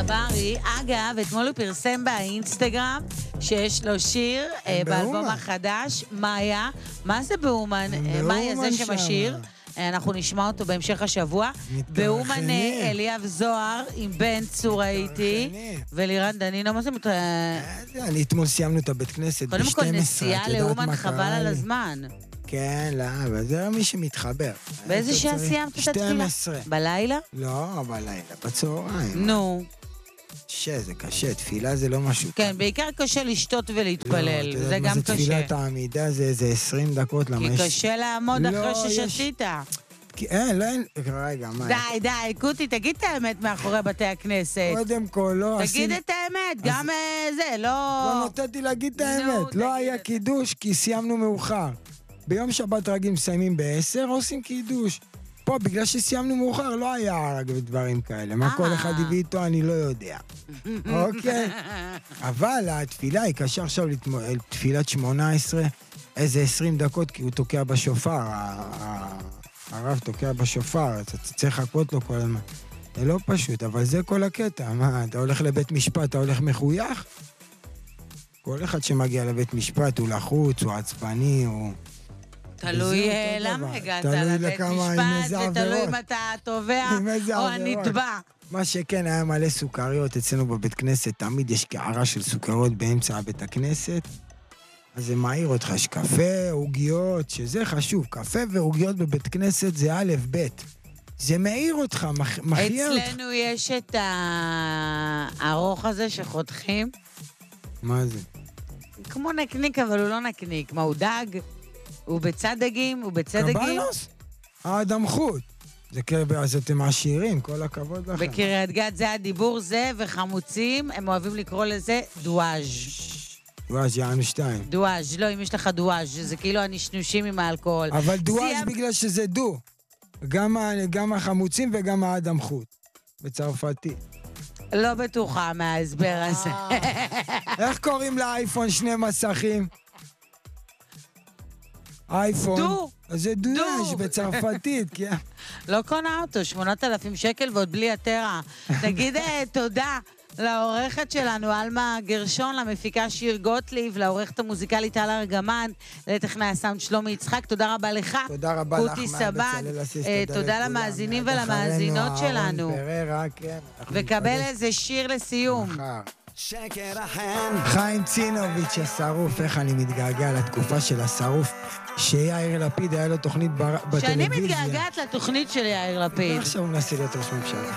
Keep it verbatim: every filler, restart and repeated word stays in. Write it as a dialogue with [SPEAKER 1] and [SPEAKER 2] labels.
[SPEAKER 1] צברי, אגב, אתמול הוא פרסם באינסטגרם שיש לו שיר אה, באלבום החדש, מאיה. מה זה באומן? מאיה זה שמשיר. אנחנו נשמע אותו בהמשך השבוע. באומן אליאב זוהר עם בן צור הייתי, ולירן דנינו, מה זה מת...
[SPEAKER 2] אני אתמול סיימנו את הבית כנסת ב-שתים עשרה.
[SPEAKER 1] קודם כל נסיעה לאומן חבל על הזמן.
[SPEAKER 2] כן, לא, אבל זה מי שמתחבר.
[SPEAKER 1] באיזה שעה סיימת את התפילה?
[SPEAKER 2] שתים עשרה.
[SPEAKER 1] בלילה?
[SPEAKER 2] לא, בלילה, בצהריים.
[SPEAKER 1] נו.
[SPEAKER 2] קשה, זה קשה, תפילה זה לא משהו.
[SPEAKER 1] כן, בעיקר קשה לשתות ולהתפלל, זה גם קשה.
[SPEAKER 2] זה תפילת העמידה, זה עשרים דקות.
[SPEAKER 1] כי קשה לעמוד אחרי ששתית.
[SPEAKER 2] אין, לא, אין, רגע, מה?
[SPEAKER 1] די, די, קוטי, תגיד את האמת מאחורי בתי הכנסת.
[SPEAKER 2] קודם כל, לא...
[SPEAKER 1] תגיד את האמת, גם זה, לא...
[SPEAKER 2] לא נתתי להגיד את האמת, לא היה קידוש כי סיימנו מאוחר. ביום שבת רגיל מסיימים בעשר, עושים קידוש. פה, בגלל שסיימנו מאוחר, לא היה הרג ודברים כאלה. מה כל אחד הביא איתו, אני לא יודע. אוקיי? אבל התפילה היא קשה עכשיו לתפילת שמונה עשרה, איזה עשרים דקות, כי הוא תוקע בשופר. הרב תוקע בשופר, אתה צריך לחכות לו כל הזמן. זה לא פשוט, אבל זה כל הקטע. מה, אתה הולך לבית משפט, אתה הולך מחוייך? כל אחד שמגיע לבית משפט הוא לחוץ, הוא עצבני, הוא...
[SPEAKER 1] תלוי למה הגעת לבית משפט, ותלוי אם אתה תובע או הנתבע.
[SPEAKER 2] מה שכן, היה מלא סוכריות אצלנו בבית כנסת, תמיד יש קערה של סוכריות באמצע בית הכנסת, אז זה מעיר אותך, יש קפה, עוגיות, שזה חשוב, קפה ועוגיות בבית כנסת זה א' ב', זה מעיר אותך, מחיה אותך.
[SPEAKER 1] אצלנו יש את הארוך הזה שחותכים.
[SPEAKER 2] מה זה?
[SPEAKER 1] כמו נקניק, אבל הוא לא נקניק, מה הוא דג? הוא בצד דגים, הוא בצד דגים.
[SPEAKER 2] קבלוס? האדמחות. זה כאילו, אז אתם עשירים, כל הכבוד לכם.
[SPEAKER 1] בקריית גת זה הדיבור זה, וחמוצים, הם אוהבים לקרוא לזה דואז'.
[SPEAKER 2] דואז' יענו שתיים.
[SPEAKER 1] דואז', לא, אם יש לך דואז', זה כאילו הנשנושים עם האלכוהול.
[SPEAKER 2] אבל דואז' בגלל שזה דו. גם החמוצים וגם האדמחות. בצרפתי.
[SPEAKER 1] לא בטוחה מההסבר הזה.
[SPEAKER 2] איך קוראים לאייפון שני מסכים? אייפון.
[SPEAKER 1] דו.
[SPEAKER 2] זה דואז' בצרפתית, כן.
[SPEAKER 1] לא קונה אותו, שמונת אלפים שקל ועוד בלי התרה. תגיד תודה לעורכת שלנו, אלמה גרשון, למפיקה שיר גוטליב, לעורכת המוזיקלית טל ארגמן, לטכנאי הסאונד שלומי יצחק, תודה רבה לך.
[SPEAKER 2] תודה רבה לך,
[SPEAKER 1] קוטי סבג, תודה למאזינים ולמאזינות שלנו. וקבל איזה שיר לסיום.
[SPEAKER 2] חיים צינוביץ' השרוף, איך אני מתגעגע לתקופה של השרוף, שיאיר לפיד היה לו תוכנית בטלוויזיה.
[SPEAKER 1] שאני מתגעגעת לתוכנית של יאיר לפיד.
[SPEAKER 2] עכשיו הוא מנסה להיות ראש ממשלה.